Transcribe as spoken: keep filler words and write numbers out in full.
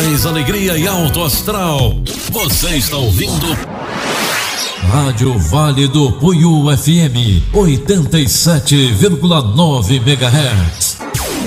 paz, alegria e alto astral. Você está ouvindo Rádio Vale do Puiú F M oitenta e sete vírgula nove megahertz.